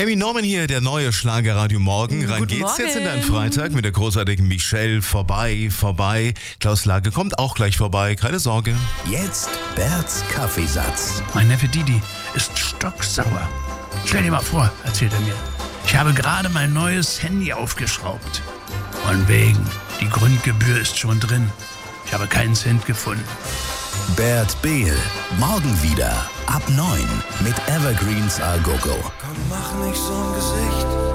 Amy Norman hier, der neue Schlagerradio Morgen. Rein Guten geht's Morgen. jetzt in deinen Freitag mit der großartigen Michelle. Vorbei. Klaus Lage kommt auch gleich vorbei, keine Sorge. Jetzt Berts Kaffeesatz. Mein Neffe Didi ist stocksauer. Stell dir mal vor, erzählt er mir. Ich habe gerade mein neues Handy aufgeschraubt. Von wegen, die Grundgebühr ist schon drin. Ich habe keinen Cent gefunden. Bert Behl. Morgen wieder ab 9 mit Evergreens A Go Go. Komm, mach nicht so ein Gesicht.